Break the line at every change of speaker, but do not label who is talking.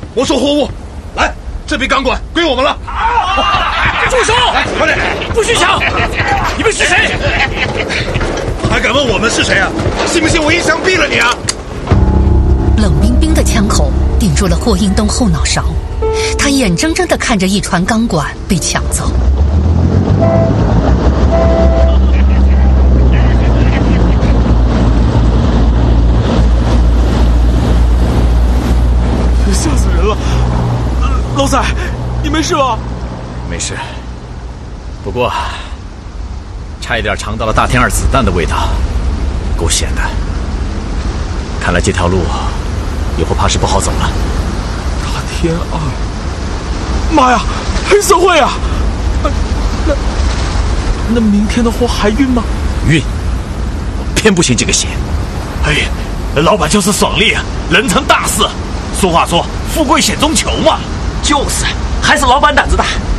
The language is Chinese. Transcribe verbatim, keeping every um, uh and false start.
没收货物。来，这批钢管归我们了。
住手！
快点，
不许抢！你们是谁？
还敢问我们是谁啊？信不信我一枪毙了你啊？
冷冰冰的枪口顶住了霍英东后脑勺，他眼睁睁地看着一船钢管被抢走。
吓死人了！老仔，你没事吧？
没事，不过差一点尝到了大天二子弹的味道，够险的。看来这条路以后怕是不好走了。
大天二，妈呀，黑社会啊！那那明天的货还运吗？
运，我偏不信这个邪。
哎，老板就是爽利啊，人成大事。俗话说，富贵险中求嘛。
就是，还是老板胆子大。